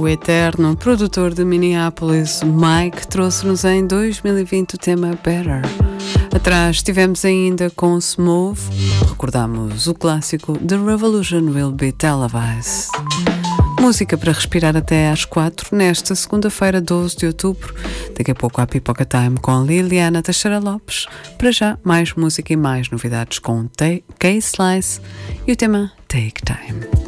o eterno produtor de Minneapolis, Mike, trouxe-nos em 2020 o tema Better. Atrás estivemos ainda com Smooth, recordamos o clássico The Revolution Will Be Televised. Música para respirar até às 4, nesta segunda-feira, 12 de outubro. Daqui a pouco há Pipoca Time com Liliana Teixeira Lopes. Para já, mais música e mais novidades com K-Slice e o tema Take Time.